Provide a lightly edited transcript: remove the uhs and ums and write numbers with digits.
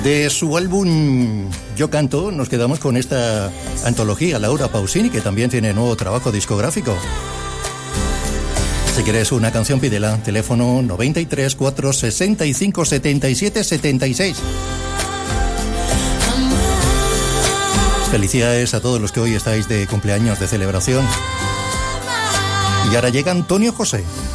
De su álbum Yo Canto nos quedamos con esta antología, Laura Pausini, que también tiene nuevo trabajo discográfico. Si quieres una canción, pídela. Teléfono 93 465 77 76. Felicidades a todos los que hoy estáis de cumpleaños, de celebración. Y ahora llega Antonio José.